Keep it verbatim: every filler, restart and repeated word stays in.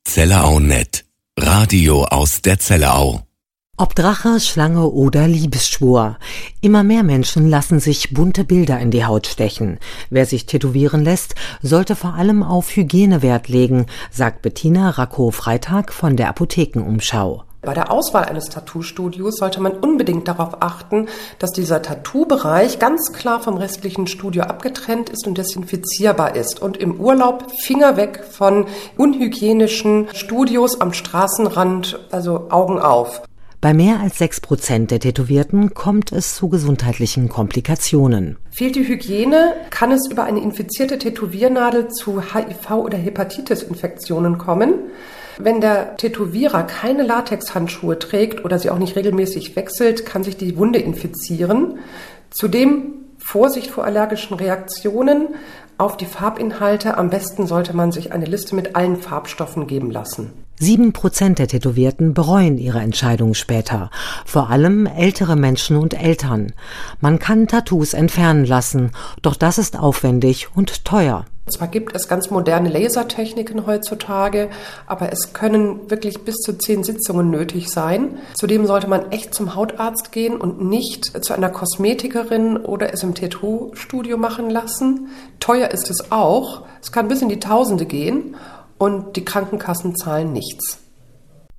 ZellerauNet. Radio aus der Zellerau. Ob Drache, Schlange oder Liebesschwur. Immer mehr Menschen lassen sich bunte Bilder in die Haut stechen. Wer sich tätowieren lässt, sollte vor allem auf Hygiene Wert legen, sagt Bettina Racco-Freitag von der Apothekenumschau. Bei der Auswahl eines Tattoo-Studios sollte man unbedingt darauf achten, dass dieser Tattoo-Bereich ganz klar vom restlichen Studio abgetrennt ist und desinfizierbar ist. Und im Urlaub Finger weg von unhygienischen Studios am Straßenrand, also Augen auf. Bei mehr als sechs Prozent der Tätowierten kommt es zu gesundheitlichen Komplikationen. Fehlt die Hygiene, kann es über eine infizierte Tätowiernadel zu H I V- oder Hepatitis-Infektionen kommen. Wenn der Tätowierer keine Latexhandschuhe trägt oder sie auch nicht regelmäßig wechselt, kann sich die Wunde infizieren. Zudem Vorsicht vor allergischen Reaktionen auf die Farbinhalte. Am besten sollte man sich eine Liste mit allen Farbstoffen geben lassen. Sieben Prozent der Tätowierten bereuen ihre Entscheidung später. Vor allem ältere Menschen und Eltern. Man kann Tattoos entfernen lassen, doch das ist aufwendig und teuer. Zwar gibt es ganz moderne Lasertechniken heutzutage, aber es können wirklich bis zu zehn Sitzungen nötig sein. Zudem sollte man echt zum Hautarzt gehen und nicht zu einer Kosmetikerin oder es im Tattoo-Studio machen lassen. Teuer ist es auch. Es kann bis in die Tausende gehen und die Krankenkassen zahlen nichts.